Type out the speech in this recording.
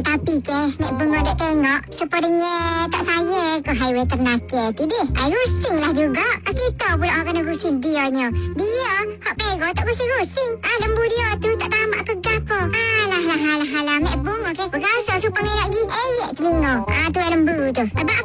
tapi ke mek bunga dek tengok sepertinya tak saya ke highway ternakil tu deh. Ai rusing lah juga. Kita pula kena rusing dianya. Dia hak pego tak rusing-rusing. Lembu dia tu tak tamak ke gapo. Alah mek bunga ke berasa supaya nak gi eyek telinga. Tu lembu tu. Abang